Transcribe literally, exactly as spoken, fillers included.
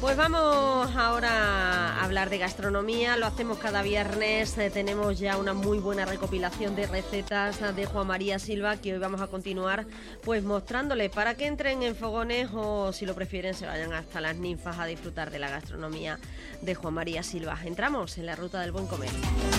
Pues vamos ahora a hablar de gastronomía, lo hacemos cada viernes, eh, tenemos ya una muy buena recopilación de recetas de Juan María Silva que hoy vamos a continuar pues mostrándoles para que entren en fogones o si lo prefieren se vayan hasta las ninfas a disfrutar de la gastronomía de Juan María Silva. Entramos en la ruta del buen comer.